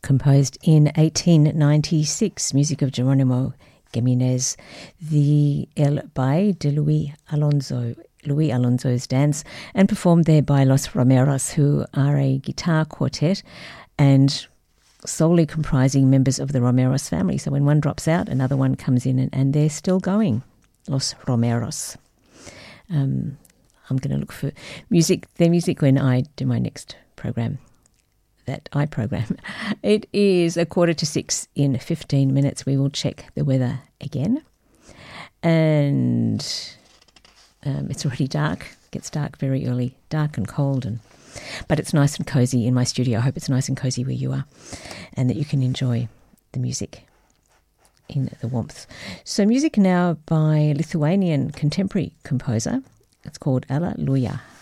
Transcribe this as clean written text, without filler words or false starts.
composed in 1896, music of Geronimo Giménez, the El Baile de Louis Alonso's dance, and performed there by Los Romeros, who are a guitar quartet and solely comprising members of the Romeros family. So when one drops out, another one comes in, and they're still going, Los Romeros. I'm going to look for their music when I do my next program that I program. It is 5:45 in 15 minutes. We will check the weather again. And it's already dark. It gets dark very early, dark and cold, but it's nice and cozy in my studio. I hope it's nice and cozy where you are and that you can enjoy the music in the warmth. So music now by a Lithuanian contemporary composer. It's called Alleluia.